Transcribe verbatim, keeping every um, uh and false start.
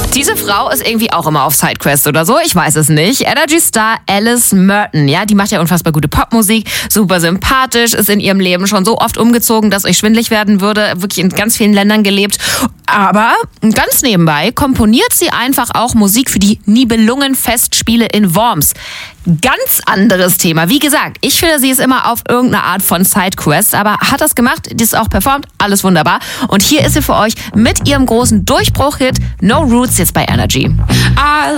Diese Frau ist irgendwie auch immer auf Sidequest oder so, ich weiß es nicht. Energy-Star Alice Merton, ja, die macht ja unfassbar gute Popmusik, super sympathisch, ist in ihrem Leben schon so oft umgezogen, dass euch schwindelig werden würde, wirklich in ganz vielen Ländern gelebt. Aber ganz nebenbei komponiert sie einfach auch Musik für die Nibelungen-Festspiele in Worms. Ganz anderes Thema. Wie gesagt, ich finde, sie ist immer auf irgendeine Art von Sidequest, aber hat das gemacht, die ist auch performt, alles wunderbar. Und hier ist sie für euch mit ihrem großen Durchbruch-Hit No Roots jetzt bei Energy. I